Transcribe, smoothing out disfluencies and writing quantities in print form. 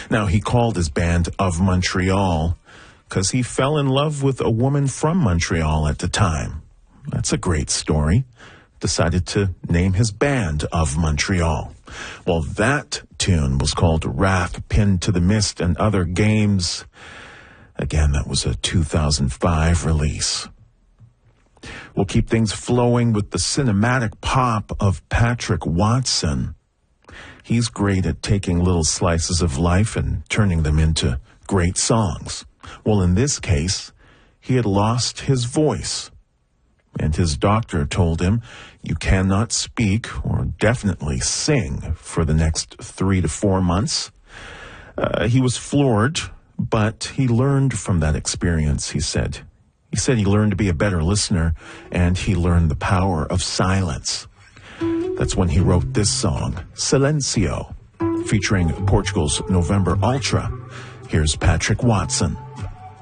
Now, he called his band Of Montreal because he fell in love with a woman from Montreal at the time. That's a great story. Decided to name his band Of Montreal. Well, that tune was called Wrath, Pinned to the Mist and Other Games. Again, that was a 2005 release. We'll keep things flowing with the cinematic pop of Patrick Watson. He's great at taking little slices of life and turning them into great songs. Well, in this case, he had lost his voice, and his doctor told him, you cannot speak or definitely sing for the next 3 to 4 months. He was floored, but he learned from that experience, he said. He said he learned to be a better listener, and he learned the power of silence. That's when he wrote this song, Silencio, featuring Portugal's November Ultra. Here's Patrick Watson.